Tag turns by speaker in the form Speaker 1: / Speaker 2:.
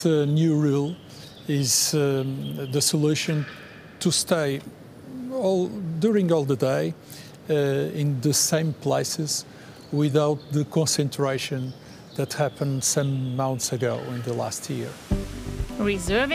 Speaker 1: The new rule is the solution to stay during all the day in the same places without the concentration that happened some months ago in the last year.
Speaker 2: Reserving